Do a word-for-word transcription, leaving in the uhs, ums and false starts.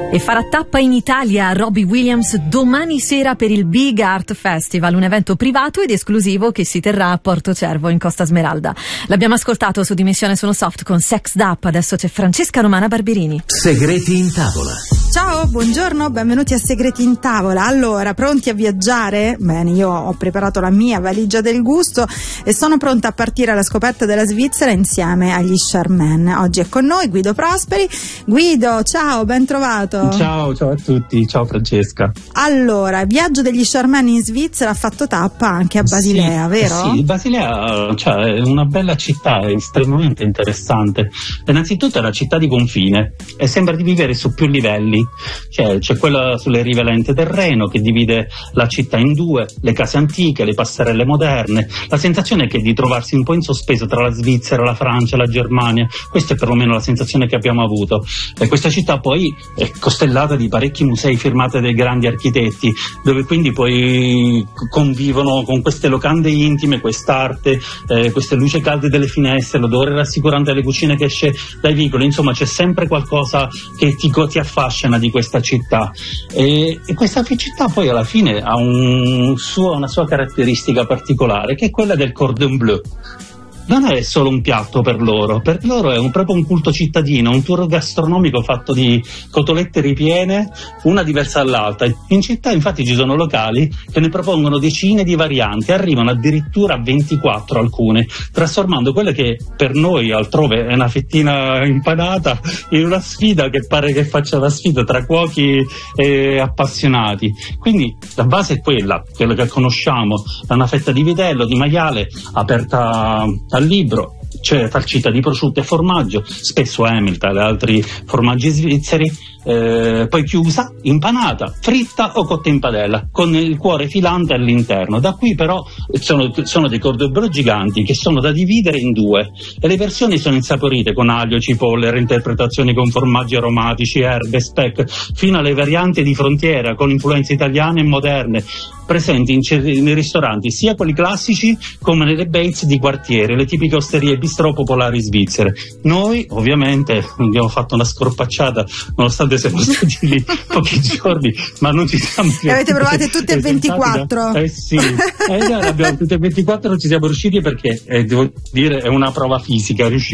E farà tappa in Italia Robbie Williams domani sera per il Big Art Festival, un evento privato ed esclusivo che si terrà a Porto Cervo in Costa Smeralda. L'abbiamo ascoltato su Dimensione Sono Soft con Sexed Up, adesso c'è Francesca Romana Barberini. Segreti in tavola. Ciao, buongiorno, benvenuti a Segreti in tavola. Allora, pronti a viaggiare? Bene, io ho preparato la mia valigia del gusto e sono pronta a partire alla scoperta della Svizzera insieme agli Charmen. Oggi è con noi Guido Prosperi. Guido, ciao, ben trovato. Ciao, ciao a tutti, ciao Francesca. Allora, viaggio degli Charmen in Svizzera, ha fatto tappa anche a Basilea, sì, vero? Sì, Basilea, cioè, è una bella città, è estremamente interessante. Innanzitutto è una città di confine e sembra di vivere su più livelli. Cioè, c'è quella sulle rive lente del Reno che divide la città in due, le case antiche, le passerelle moderne. La sensazione è che di trovarsi un po' in sospeso tra la Svizzera, la Francia, la Germania. Questa è perlomeno la sensazione che abbiamo avuto. E questa città poi è costellata di parecchi musei firmati dai grandi architetti, dove quindi poi convivono con queste locande intime, quest'arte, eh, queste luci calde delle finestre, l'odore rassicurante delle cucine che esce dai vicoli. Insomma, c'è sempre qualcosa che ti, ti affascina di questa città, e, e questa città poi alla fine ha un suo, una sua caratteristica particolare, che è quella del cordon bleu. Non è solo un piatto per loro, per loro è un, proprio un culto cittadino, un tour gastronomico fatto di cotolette ripiene, una diversa dall'altra. In città infatti ci sono locali che ne propongono decine di varianti, arrivano addirittura a ventiquattro alcune, trasformando quella che per noi altrove è una fettina impanata in una sfida che pare che faccia la sfida tra cuochi e appassionati. Quindi la base è quella, quella che conosciamo, è una fetta di vitello, di maiale aperta al libro, c'è farcita di prosciutto e formaggio, spesso Hamilton e altri formaggi svizzeri, eh, poi chiusa, impanata, fritta o cotta in padella, con il cuore filante all'interno. Da qui però sono, sono dei cordon bleu giganti che sono da dividere in due, e le versioni sono insaporite con aglio, cipolle, reinterpretazioni con formaggi aromatici, erbe, speck, fino alle varianti di frontiera con influenze italiane e moderne, presenti in, nei ristoranti sia quelli classici come nelle Bates di quartiere, le tipiche osterie bistrò popolari svizzere. Noi ovviamente abbiamo fatto una scorpacciata, nonostante siamo stati lì pochi giorni, ma non ci siamo le avete provate tutte e ventiquattro? Da, eh sì, eh, abbiamo tutte e ventiquattro, non ci siamo riusciti perché eh, devo dire è una prova fisica riuscire